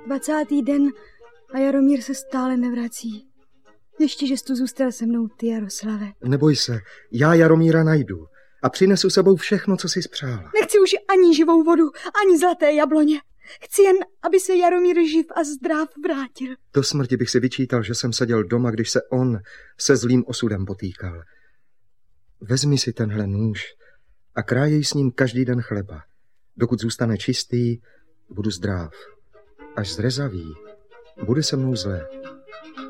20. den a Jaromír se stále nevrací. Ještě, že jsi tu zůstal se mnou ty, Jaroslave. Neboj se, já Jaromíra najdu a přinesu sebou všechno, co jsi spřála. Nechci už ani živou vodu, ani zlaté jabloně. Chci jen, aby se Jaromír živ a zdrav vrátil. Do smrti bych si vyčítal, že jsem seděl doma, když se on se zlým osudem potýkal. Vezmi si tenhle nůž a krájej s ním každý den chleba. Dokud zůstane čistý, budu zdrav. Až zrezavý, bude se mnou zlé.